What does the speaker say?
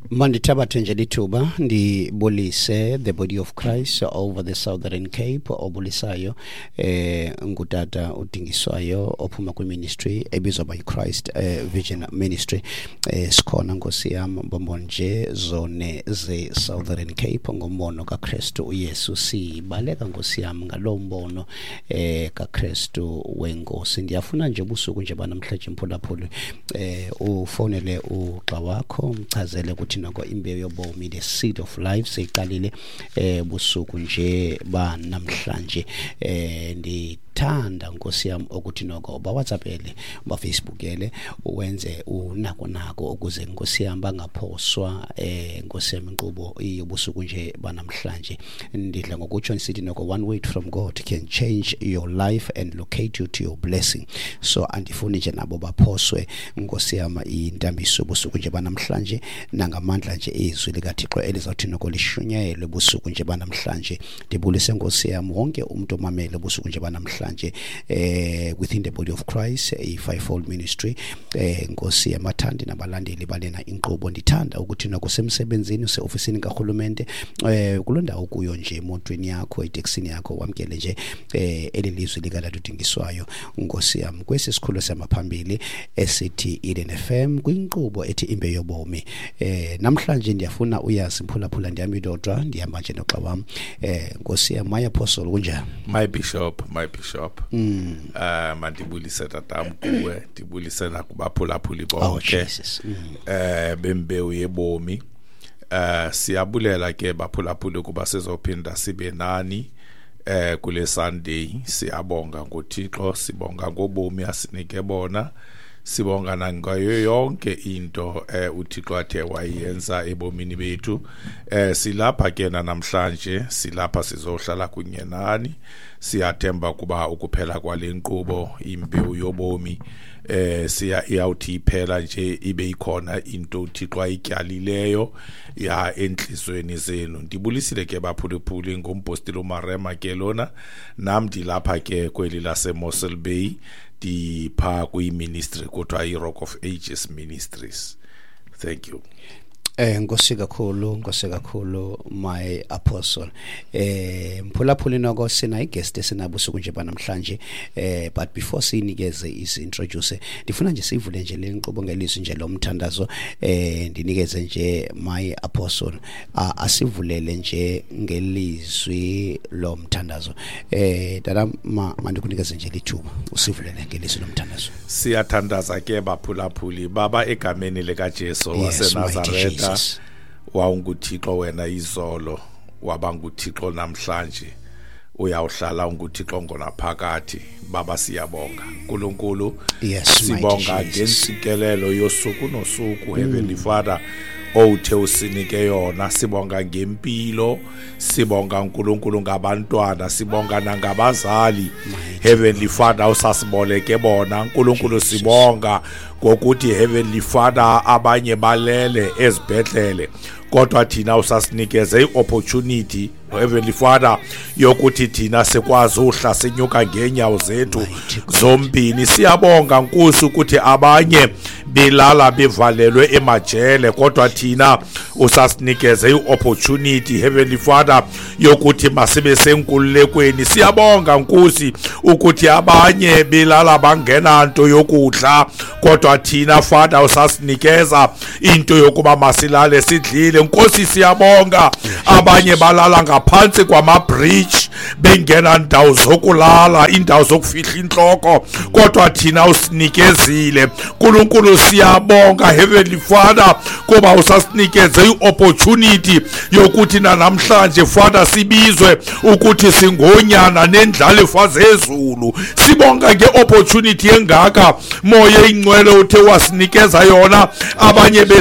Mandithabathe nje lithuba ndibulise the body of Christ over the Southern Cape obulisayo ngutata udingiswayo ophuma kwiministry ebizwa by Christ Vision Ministry sikhona Nkosi yami bombonje zone ze Southern Cape ngombono kaKristu uYesu sibaleka Nkosi yami ngalombono kaKristu wenkosi. Ndiyafuna nje ubusuku nje banamhlanje mphulaphuli ufonele uxa wakho umchazele ukuthi nako imbewu yobomi the seed of life seyiqalile busuku nje ba namhlanje ndithanda Nkosi yami ukuthi noko ba WhatsAppele ba Facebookele uwenze unako ukuze Nkosi yami bangaphoswa Nkosi yami inkqubo yobusuku nje banamhlanje. Ndidla ngokutsho sithi noko one word from God can change your life and locate you to your blessing. So andifuni nje nabo baphoswe Nkosi yami intambiso busuku nje banamhlanje nangamandla nje izwi likaThixo elizawuthi noko lishunyayele busuku nje banamhlanje. Ndibulise Nkosi yami wonke umuntu omamele busuku nje banamhlanje within the body of Christ a fivefold ministry Nkosi yamathandi nabalandeli balena inkqubo. Ndithanda ukuthi noko semsebenzini useofisini kaHulumente kulondawo kuyo nje emotweni yakho etaxini yakho wamkele nje elilizwi likaDade udingiswayo Nkosi yami kwesi sikhulu samaphambili esithi Eden FM kwinkqubo ethi imbe yobomi. Namhlanje ndiyafuna uyazi mphulaphula ndiyami dodwa ndihamba nje noxa wami Nkosi yami my apostle kunjani my bishop mandibulise tatam kuwe ndibulise nakubaphulaphuli bonke bembewu yebomi. Siyabulela ke baphulaphuli kuba sizophinda sibe nani kule Sunday. Siyabonga ngoThixo, sibonga ngobomi asinike bona, sibonga nangayo yonke into uThixo athe wayenza ebomini bethu. Silapha ke namhlanje, silapha sizohlala kunye nani. Siyathemba kuba ukuphela kwalenkqubo imbewu yobomi iyawuthi iphela nje ibe ikhona into uThixo ayityalileyo ya enhlizweni zenu. Ndibulisile ke baphulaphuli ngompostile uMarema ke lona, nam ndilapha ke kweli laseMossel Bay dipha kwi-ministry kuthiwa i-Rock of Ages Ministries. Thank you. Nkosi kakhulu my apostle. Mphulaphuli noko sina igest esinabusuku nje banamhlanje but before sinikeze introduce ndifuna nje sivule nje le nkqubo ngelizwi nje lomthandazo ndinikeze nje my apostle asivulele nje ngelizwi lomthandazo. Dada mandikunikeze nje lithuba usivulele ngelizwi lomthandazo. Siyathandaza ke baphulaphuli baba egameni likaJesu waseNazaretha waunguThixo wena izolo wabanguThixo namhlanje uyawuhlala unguThixo ngonaphakade. Baba siyabonga uNkulunkulu, sibonga ngentsikelelo yosuku nosuku Heavenly Father othe usinike yona. Sibonga ngempilo, sibonga uNkulunkulu ngabantwana, sibonga nangabazali Heavenly Father usasiboleke bona uNkulunkulu. Sibonga ngokuthi Heavenly Father abanye balele ezibhedlele kodwa thina usasinikeze iopportunity Heavenly Father yokuthi thina sikwazi uhla senyuka ngenyawo zethu zombini. Siyabonga Nkosi ukuthi abanye belala bevalelwe emajele kodwa thina usasinikeze iopportunity Heavenly Father yokuthi masibe senkululekweni. Siyabonga Nkosi ukuthi abanye belala bangena nto yokudla kodwa thina Father usasinikeza into yokuba masilale sidlile. Nkosi siyabonga abanye balala ngaphansi kwama-bridge bengena ndawo zokulala, indawo zokufihla inhloko kodwa thina usinikezile uNkulunkulu. Siyabonga Heavenly Father kuba usasinikeze i-opportunity yokuthi namhlanje Father sibizwe ukuthi singonyana nendlalifa zezulu. Sibonga nge-opportunity engaka moya ingcwele uthe wasinikeza yona. Abanye